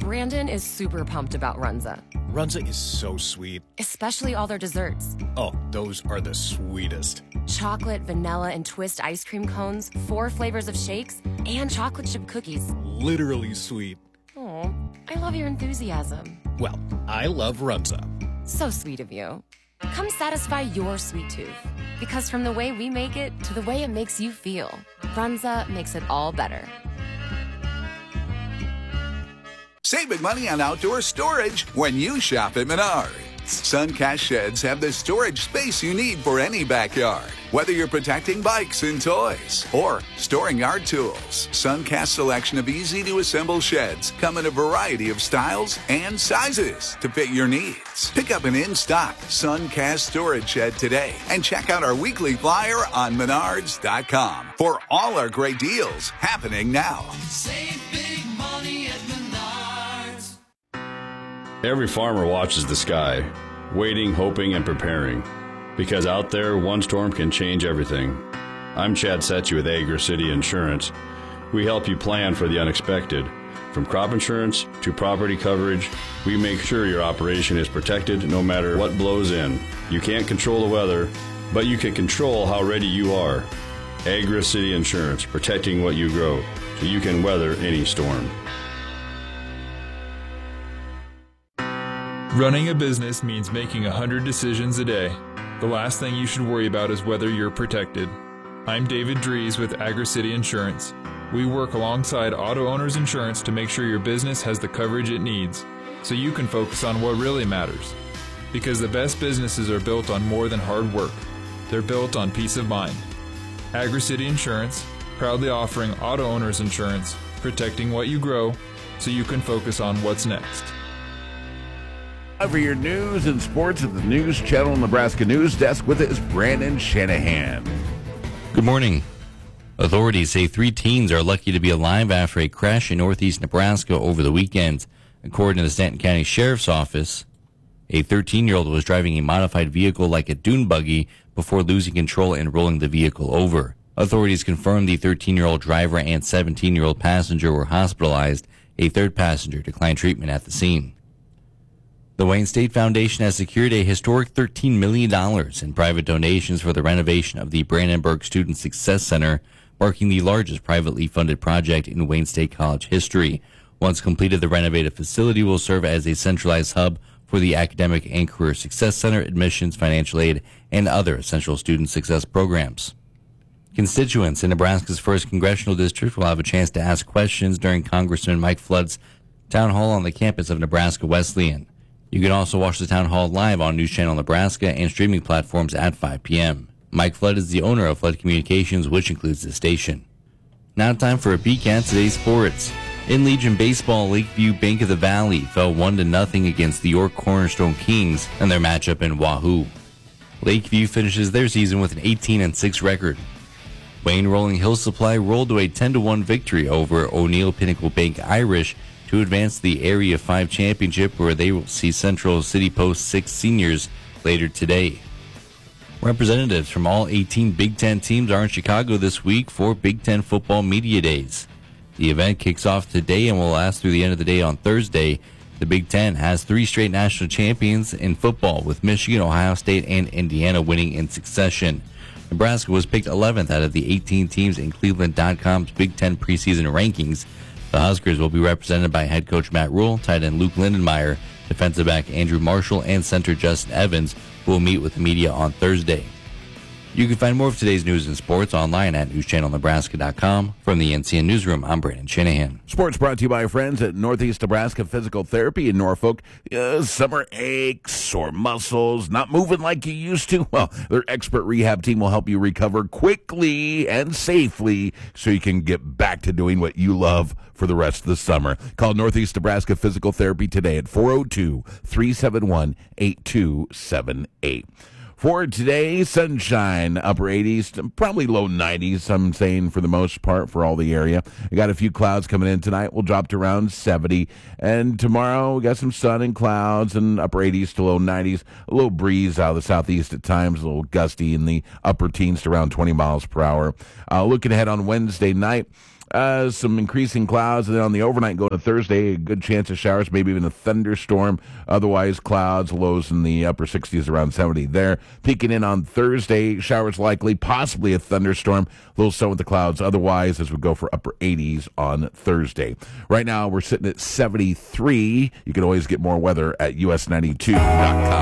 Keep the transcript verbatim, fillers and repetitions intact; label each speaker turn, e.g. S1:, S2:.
S1: Brandon is super pumped about Runza,
S2: Runza is so sweet.
S1: especially all their desserts.
S2: Oh, those are the sweetest.
S1: Chocolate, vanilla, and twist ice cream cones, four flavors of shakes, and chocolate chip cookies.
S2: Literally sweet.
S1: Oh, I love your enthusiasm.
S2: Well, I love Runza.
S1: So sweet of you. Come satisfy your sweet tooth. Because from the way we make it to the way it makes you feel, Runza makes it all better.
S3: Save big money on outdoor storage when you shop at Menards. Suncast sheds have the storage space you need for any backyard. Whether you're protecting bikes and toys or storing yard tools, Suncast's selection of easy-to-assemble sheds come in a variety of styles and sizes to fit your needs. Pick up an in-stock Suncast storage shed today and check out our weekly flyer on menards dot com for all our great deals happening now.
S4: Save big money at Menards.
S5: Every farmer watches the sky, waiting, hoping, and preparing. Because out there, one storm can change everything. I'm Chad Setchy with Agri City Insurance. We help you plan for the unexpected. From crop insurance to property coverage, we make sure your operation is protected no matter what blows in. You can't control the weather, but you can control how ready you are. Agri City Insurance, protecting what you grow so you can weather any storm.
S6: Running a business means making a hundred decisions a day. The last thing you should worry about is whether you're protected. I'm David Dries with Agri City Insurance. We work alongside Auto Owners Insurance to make sure your business has the coverage it needs, so you can focus on what really matters. Because the best businesses are built on more than hard work. They're built on peace of mind. Agri City Insurance, proudly offering Auto Owners Insurance, protecting what you grow, so you can focus on what's next.
S7: For your news and sports at the News Channel Nebraska News Desk, with it is Brandon Shanahan.
S8: Good morning. Authorities say three teens are lucky to be alive after a crash in northeast Nebraska over the weekend. According to the Stanton County Sheriff's Office, a thirteen-year-old was driving a modified vehicle like a dune buggy before losing control and rolling the vehicle over. Authorities confirmed the thirteen-year-old driver and seventeen-year-old passenger were hospitalized. A third passenger declined treatment at the scene. The Wayne State Foundation has secured a historic thirteen million dollars in private donations for the renovation of the Brandenburg Student Success Center, marking the largest privately funded project in Wayne State College history. Once completed, the renovated facility will serve as a centralized hub for the Academic and Career Success Center, admissions, financial aid, and other essential student success programs. Constituents in Nebraska's first congressional district will have a chance to ask questions during Congressman Mike Flood's town hall on the campus of Nebraska Wesleyan. You can also watch the town hall live on News Channel Nebraska and streaming platforms at five p.m. Mike Flood is the owner of Flood Communications, which includes the station. Now time for a peek at today's sports. In Legion Baseball, Lakeview Bank of the Valley fell one to nothing against the York Cornerstone Kings in their matchup in Wahoo. Lakeview finishes their season with an eighteen and six record. Wayne Rolling Hill Supply rolled to a ten to one victory over O'Neill Pinnacle Bank Irish to advance the Area five Championship, where they will see Central City Post six seniors later today. Representatives from all eighteen Big Ten teams are in Chicago this week for Big Ten Football Media Days. The event kicks off today and will last through the end of the day on Thursday. The Big Ten has three straight national champions in football, with Michigan, Ohio State, and Indiana winning in succession. Nebraska was picked eleventh out of the eighteen teams in Cleveland dot com's Big Ten preseason rankings. The Huskers will be represented by head coach Matt Rule, tight end Luke Lindenmeyer, defensive back Andrew Marshall, and center Justin Evans, who will meet with the media on Thursday. You can find more of today's news and sports online at news channel nebraska dot com. From the N C N Newsroom, I'm Brandon Shanahan.
S7: Sports brought to you by our friends at Northeast Nebraska Physical Therapy in Norfolk. Uh, summer aches, sore muscles, not moving like you used to? Well, their expert rehab team will help you recover quickly and safely so you can get back to doing what you love for the rest of the summer. Call Northeast Nebraska Physical Therapy today at four oh two, three seven one, eight two seven eight. For today, sunshine, upper eighties, probably low nineties, I'm saying, for the most part, for all the area. We got a few clouds coming in tonight. We'll drop to around seventy. And tomorrow, we got some sun and clouds and upper eighties to low nineties. A little breeze out of the southeast at times, a little gusty in the upper teens to around twenty miles per hour. Uh, looking ahead on Wednesday night, Uh, some increasing clouds, and then on the overnight go to Thursday, a good chance of showers, maybe even a thunderstorm. Otherwise, clouds, lows in the upper sixties, around seventy there. Peeking in on Thursday, showers likely, possibly a thunderstorm. A little sun with the clouds. Otherwise, as we go for upper eighties on Thursday. Right now, we're sitting at seventy-three. You can always get more weather at U S ninety-two dot com.